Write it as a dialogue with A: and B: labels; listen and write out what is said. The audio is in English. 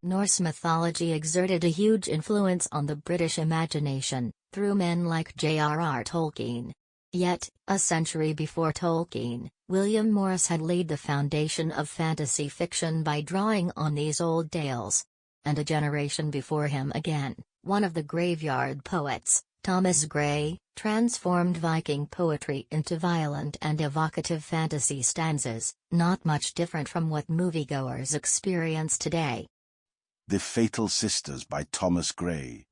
A: Norse mythology exerted a huge influence on the British imagination, through men like J.R.R. Tolkien. Yet, a century before Tolkien, William Morris had laid the foundation of fantasy fiction by drawing on these old tales. And a generation before him again, one of the graveyard poets, Thomas Gray, transformed Viking poetry into violent and evocative fantasy stanzas, not much different from what moviegoers experience today.
B: The Fatal Sisters by Thomas Gray.